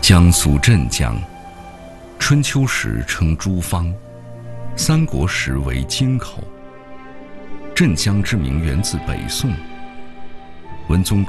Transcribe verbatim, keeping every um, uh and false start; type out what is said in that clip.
江苏镇江，春秋时称诸方，三国时为京口。镇江之名源自北宋，文宗